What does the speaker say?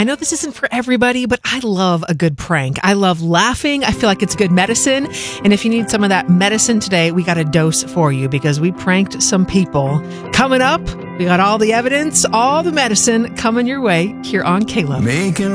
I know this isn't for everybody, but I love a good prank. I love laughing. I feel like it's good medicine. And if you need some of that medicine today, we got a dose for you because we pranked some people. Coming up, we got all the evidence, all the medicine coming your way here on Caleb.